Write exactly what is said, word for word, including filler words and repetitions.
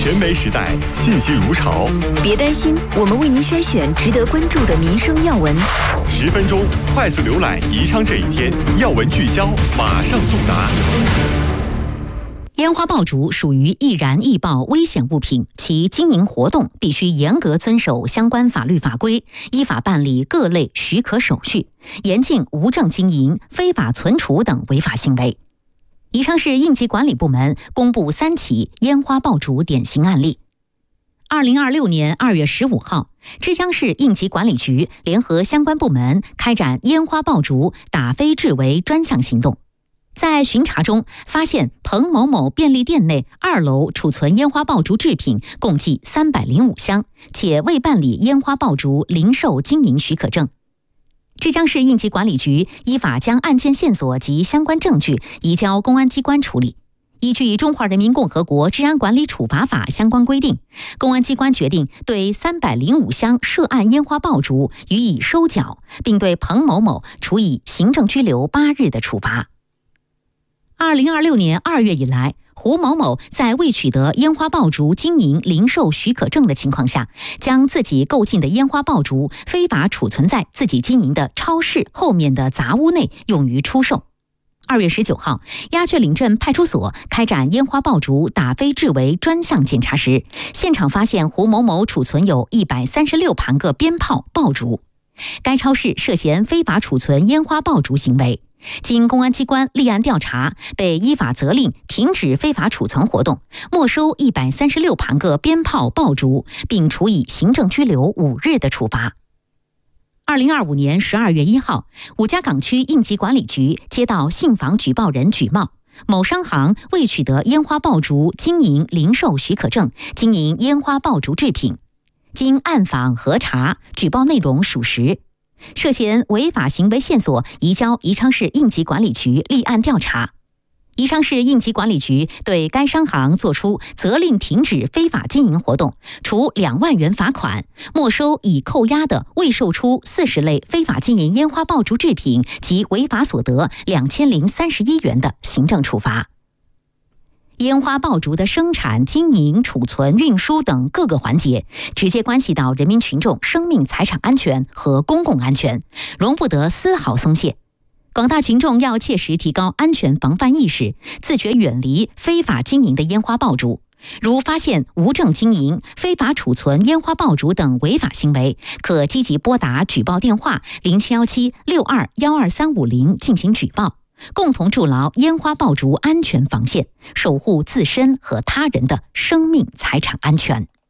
权威时代，信息如潮。 别担心，我们为您筛选值得关注的民生要闻。 十分钟快速浏览宜昌这一天要闻聚焦，马上送达。 烟花爆竹属于易燃易爆危险物品，其经营活动必须严格遵守相关法律法规，依法办理各类许可手续，严禁无证经营、非法存储等违法行为。宜昌市应急管理部门公布三起烟花爆竹典型案例。二零二六年二月十五号，枝江市应急管理局联合相关部门开展烟花爆竹打非制为专项行动。在巡查中，发现彭某某便利店内二楼储存烟花爆竹制品共计三百零五箱，且未办理烟花爆竹零售经营许可证。枝江市应急管理局依法将案件线索及相关证据移交公安机关处理。依据《中华人民共和国治安管理处罚法》相关规定，公安机关决定对三百零五箱涉案烟花爆竹予以收缴，并对彭某某处以行政拘留八日的处罚。二零二六年二月以来，胡某某在未取得烟花爆竹经营零售许可证的情况下，将自己购进的烟花爆竹非法储存在自己经营的超市后面的杂屋内，用于出售。二月十九号，鸦雀岭镇派出所开展烟花爆竹打非制为专项检查时，现场发现胡某某储存有一百三十六盘个鞭炮爆竹，该超市涉嫌非法储存烟花爆竹行为。经公安机关立案调查，被依法责令停止非法储存活动，没收一百三十六盘个鞭炮爆竹，并处以行政拘留五日的处罚。二零二五年十二月一号，五家港区应急管理局接到信访举报人举报，某商行未取得烟花爆竹经营零售许可证，经营烟花爆竹制品。经暗访核查，举报内容属实。涉嫌违法行为线索移交宜昌市应急管理局立案调查。宜昌市应急管理局对该商行作出责令停止非法经营活动，处两万元罚款，没收已扣押的未售出四十类非法经营烟花爆竹制品及违法所得两千零三十一元的行政处罚。烟花爆竹的生产、经营、储存、运输等各个环节，直接关系到人民群众生命财产安全和公共安全，容不得丝毫松懈。广大群众要切实提高安全防范意识，自觉远离非法经营的烟花爆竹。如发现无证经营、非法储存烟花爆竹等违法行为，可积极拨打举报电话零七幺七六二幺二三五零进行举报，共同筑牢烟花爆竹安全防线，守护自身和他人的生命财产安全。